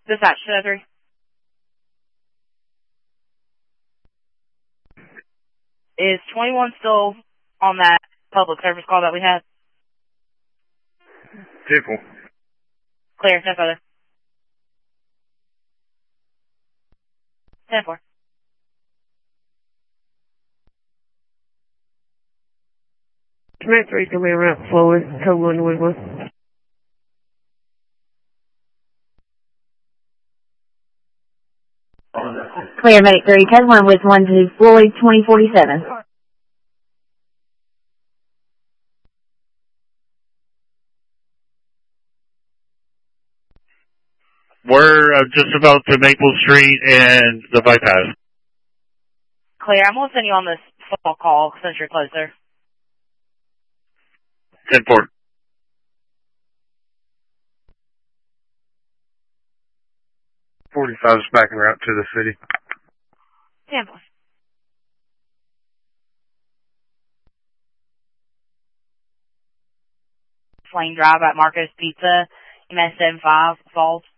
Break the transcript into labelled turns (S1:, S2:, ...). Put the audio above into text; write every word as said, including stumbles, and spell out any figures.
S1: Dispatch two oh three. Is twenty-one still on that public service call that we had?
S2: ten four.
S1: Clear, no further. ten four.
S3: Command three is going to be around forward, code one one one.
S4: Clear, Medic three, code one with one to Floyd twenty forty-seven.
S2: We're uh, just about to Maple Street and the bypass.
S1: Clear, I'm going to send you on this phone call since you're closer.
S2: ten four. forty-five is back en route to the city.
S1: ten four. Flame Drive at Marco's Pizza, M S seven five, Falls.